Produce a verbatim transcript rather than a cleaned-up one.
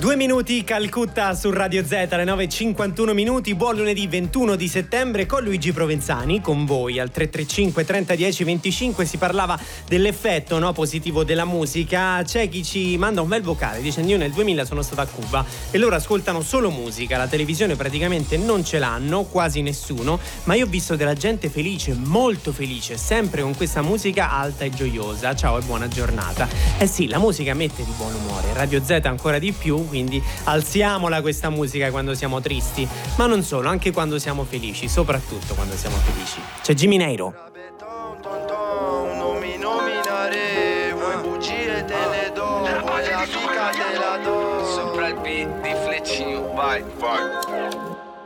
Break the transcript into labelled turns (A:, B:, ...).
A: Due minuti Calcutta su Radio Z, alle nove e cinquantuno minuti. Buon lunedì ventuno di settembre con Luigi Provenzani, con voi al tre tre cinque trenta dieci venticinque. Si parlava dell'effetto, no, positivo della musica. C'è chi ci manda un bel vocale, dice: io nel duemila sono stato a Cuba e loro ascoltano solo musica, la televisione praticamente non ce l'hanno, quasi nessuno, ma io ho visto della gente felice, molto felice, sempre con questa musica alta e gioiosa. Ciao e buona giornata. Eh sì, la musica mette di buon umore, Radio Z ancora di più, quindi alziamola questa musica quando siamo tristi, ma non solo, anche quando siamo felici, soprattutto quando siamo felici. C'è Jimmy Neiro.